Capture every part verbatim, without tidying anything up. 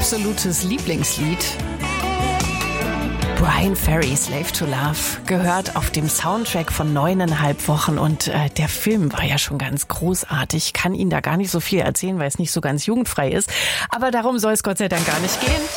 absolutes Lieblingslied. Brian Ferry, Slave to Love, gehört auf dem Soundtrack von neuneinhalb Wochen und äh, der Film war ja schon ganz großartig. Ich kann Ihnen da gar nicht so viel erzählen, weil es nicht so ganz jugendfrei ist, aber darum soll es Gott sei Dank gar nicht gehen.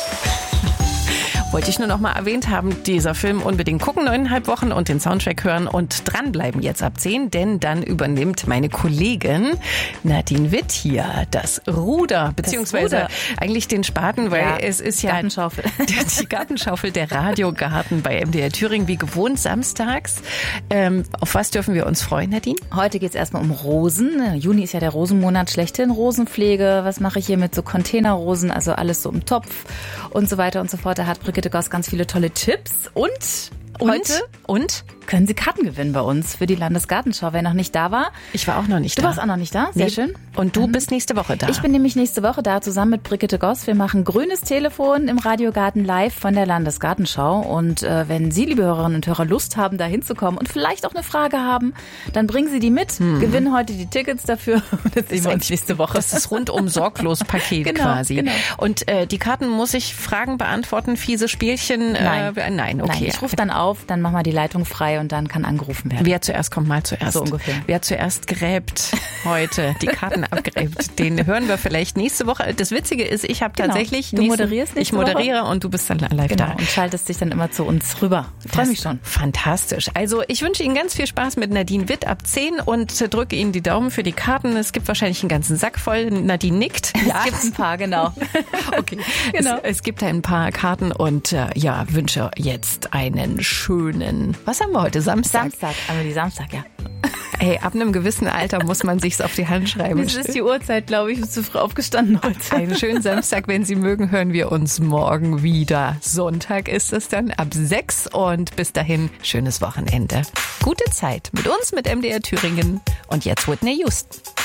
Wollte ich nur noch mal erwähnt haben, dieser Film unbedingt gucken, neuneinhalb Wochen und den Soundtrack hören und dranbleiben jetzt ab zehn, denn dann übernimmt meine Kollegin Nadine Witt hier das Ruder, beziehungsweise das Ruder. Eigentlich den Spaten, weil ja, es ist ja Gartenschaufel. die Gartenschaufel, der Radiogarten bei M D R Thüringen, wie gewohnt samstags. Ähm, auf was dürfen wir uns freuen, Nadine? Heute geht es erstmal um Rosen. Juni ist ja der Rosenmonat schlechthin. Rosenpflege, was mache ich hier mit so Containerrosen, also alles so im Topf und so weiter und so fort. Da hat Brigitte Goss ganz viele tolle Tipps und, und heute und können Sie Karten gewinnen bei uns für die Landesgartenschau, wer noch nicht da war. Ich war auch noch nicht du da. Du warst auch noch nicht da? Sehr nee. schön. Und du bist nächste Woche da. Ich bin nämlich nächste Woche da, zusammen mit Brigitte Goss. Wir machen grünes Telefon im Radiogarten live von der Landesgartenschau. Und äh, wenn Sie, liebe Hörerinnen und Hörer, Lust haben, da hinzukommen und vielleicht auch eine Frage haben, dann bringen Sie die mit, hm. gewinnen heute die Tickets dafür. Das sehen wir uns nächste Woche. Das ist rundum sorglos Paket genau, quasi. Genau. Und äh, die Karten muss ich Fragen beantworten, fiese Spielchen? Nein. Äh, nein, okay. Nein, ich rufe dann auf, dann machen wir die Leitung frei und dann kann angerufen werden. Wer zuerst kommt, mal zuerst. So ungefähr. Wer zuerst gräbt heute, die Karten abgräbt, den hören wir vielleicht nächste Woche. Das Witzige ist, ich habe tatsächlich... Genau. Du moderierst nächste Ich moderiere Woche. Und du bist dann live genau. da. Und schaltest dich dann immer zu uns rüber. Ich freue mich schon. Fantastisch. Also ich wünsche Ihnen ganz viel Spaß mit Nadine Witt ab zehn und drücke Ihnen die Daumen für die Karten. Es gibt wahrscheinlich einen ganzen Sack voll. Nadine nickt. Ja, es gibt ein paar, genau. Okay, genau. Es, es gibt ein paar Karten und äh, ja, wünsche jetzt einen schönen... Was haben wir heute? Samstag? Samstag, aber die Samstag, ja. Ey, ab einem gewissen Alter muss man sich's auf die Hand schreiben. Das ist die Uhrzeit, glaube ich, zu früh aufgestanden heute. Einen schönen Samstag, wenn Sie mögen, hören wir uns morgen wieder. Sonntag ist es dann ab sechs und bis dahin schönes Wochenende. Gute Zeit mit uns, mit M D R Thüringen und jetzt Whitney Houston.